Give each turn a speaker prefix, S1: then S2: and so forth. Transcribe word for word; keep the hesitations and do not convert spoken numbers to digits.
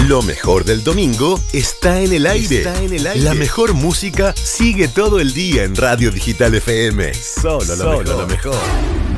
S1: Lo mejor del domingo está en el aire. Está en el aire. La mejor música sigue todo el día en Radio Digital F M. Solo lo, Solo mejor. lo mejor.